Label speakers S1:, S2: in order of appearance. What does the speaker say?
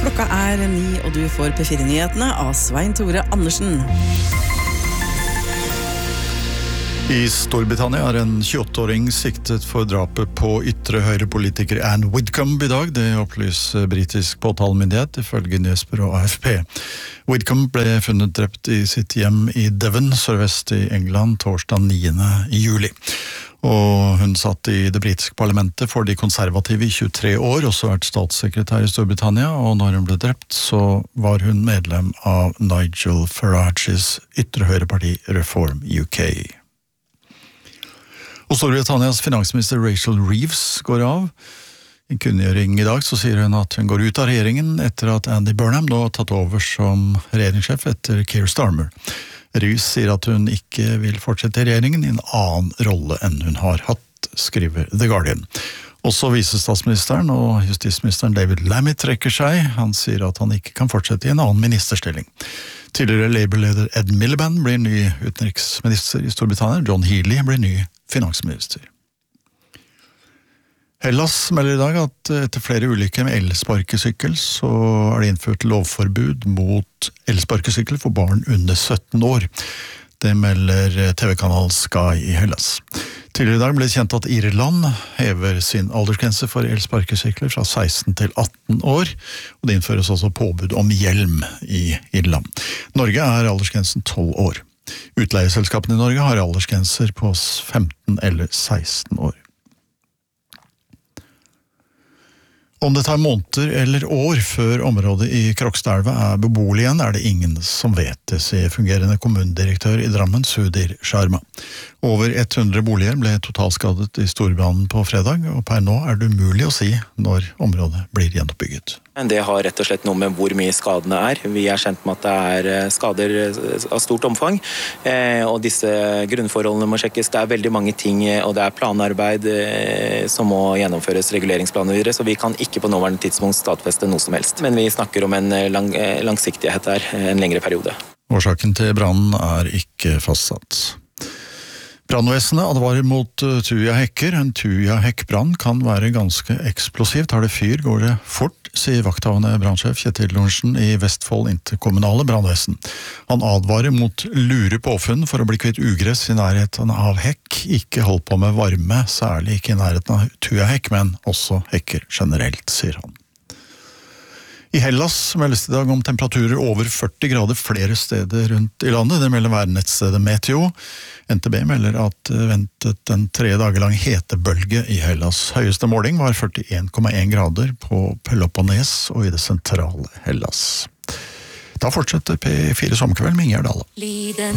S1: Klokka 9, og du får P4-nyhetene av Svein Tore Andersen.
S2: I Storbritannia en 28-åring siktet for drapet på ytre høyrepolitiker Anne Widdecombe i dag. Det opplyser britisk påtalemyndighet ifølge nyhetsbyrå AFP. Widdecombe ble funnet drept i sitt hjem i Devon, sørvest i England, torsdag 9. juli. Og hun satt i det britiske parlamentet for de konservative i 23 år, også vært statssekretær i Storbritannia, og når hun ble drept, så var hun medlem av Nigel Farages ytre høyreparti Reform UK. Og Storbritannias finansminister Rachel Reeves går av. I en kunngjøring i dag så sier hun at hun går ut av regjeringen etter at Andy Burnham nå har tatt over som regjeringssjef etter Keir Starmer. Reeves sier at hun ikke vil fortsette i regjeringen i en annen rolle enn hun har hatt, skriver The Guardian. Også visestatsministeren og justisministeren David Lammy trekker seg. Han sier at han ikke kan fortsette i en annen ministerstilling. Tidligere Labour-leder Ed Miliband blir ny utenriksminister i Storbritannia. John Healey blir ny finansminister. Hellas melder i dag at etter flere ulykker med elsparkesykkel så det innført lovforbud mot elsparkesykkel for barn under 17 år. Det melder TV-kanal Sky i Hellas. Tidligere i dag ble det kjent at Irland hever sin aldersgrense for elsparkesykler fra 16 til 18 år, og det innføres også påbud om hjelm i Irland. Norge aldersgrensen 12 år. Utleieselskapene i Norge har aldersgrenser på 15 eller 16 år. Om det tar måneder eller år før området i Krokstadelva beboelig igjen, det ingen som vet det, sier fungerende kommunedirektør i Drammen, Sudir Sharma. Over 100 boliger ble totalskadet i storbrannen på fredag, og per nå det umulig å si når området blir gjenoppbygget.
S3: Det har rett og slett noe med hvor mye skadene Vi kjent med at det skader av stort omfang, og disse grunnforholdene må sjekkes. Det veldig mange ting, og det planarbeid som må gjennomføres, reguleringsplaner videre, så vi kan ikke på nåværende tidspunkt stadfeste noe som helst. Men vi snakker om en langsiktighet her, en lengre periode.
S2: Årsaken til brannen ikke fastsatt. Brannvesenet advarer mot tujahekker. En tujahekkbrann kan være ganske eksplosivt. Tar det fyr, går det fort, sier vakthavende brannsjef Kjetil Lorentzen i Vestfold interkommunale brannvesen. Han advarer mot lure påfunn for å bli kvitt ugress i nærheten av hekk. Ikke hold på med varme, særlig ikke i nærheten av tujahekk, men også hekker generelt, sier han. I Hellas meldes det i dag om temperaturer over 40 grader flere steder rundt i landet. Det melder værnettstedet Meteo. NTB melder at ventet en 3 dager lang hetebølge i Hellas. Høyeste måling var 41,1 grader på Peloponnes og i det sentrale Hellas. Da fortsetter P4 Sommerkveld med Ingjerd Dale.